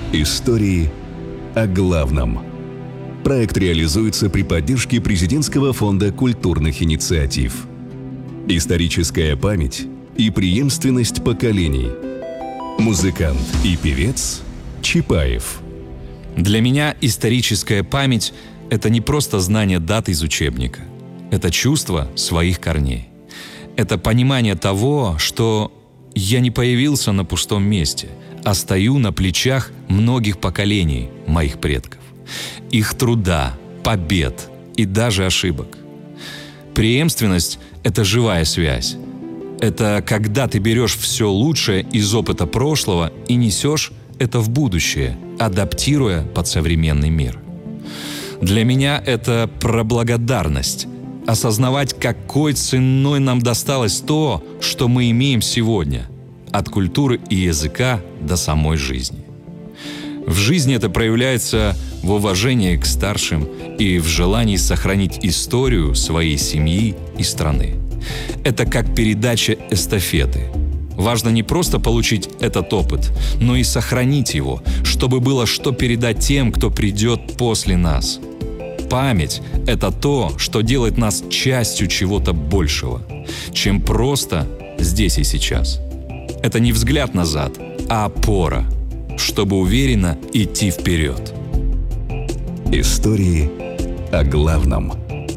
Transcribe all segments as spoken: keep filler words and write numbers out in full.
Истории о главном. Проект реализуется при поддержке Президентского фонда культурных инициатив. Историческая память и преемственность поколений. Музыкант и певец Чапаев. Для меня историческая память – это не просто знание дат из учебника. Это чувство своих корней. Это понимание того, что я не появился на пустом месте, а стою на плечах многих поколений моих предков. Их труда, побед и даже ошибок. Преемственность – это живая связь. Это когда ты берешь все лучшее из опыта прошлого и несешь это в будущее, адаптируя под современный мир. Для меня это про благодарность. Осознавать, какой ценой нам досталось то, что мы имеем сегодня. От культуры и языка до самой жизни. В жизни это проявляется в уважении к старшим и в желании сохранить историю своей семьи и страны. Это как передача эстафеты. Важно не просто получить этот опыт, но и сохранить его, чтобы было что передать тем, кто придет после нас. Память – это то, что делает нас частью чего-то большего, чем просто здесь и сейчас. Это не взгляд назад, а опора, чтобы уверенно идти вперед. Истории о главном.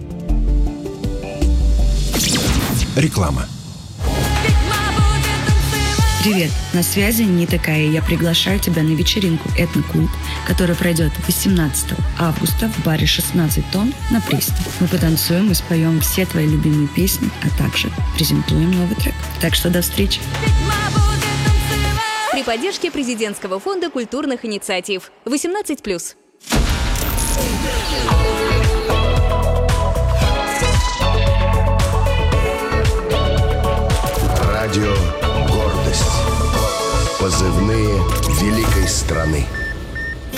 Реклама. Привет, на связи не такая. Я приглашаю тебя на вечеринку «Этнокульт», которая пройдет восемнадцатого августа в баре шестнадцать тонн на Пресне. Мы потанцуем и споем все твои любимые песни, а также презентуем новый трек. Так что до встречи. При поддержке Президентского фонда культурных инициатив. восемнадцать плюс. Радио «Гордость». Позывные великой страны.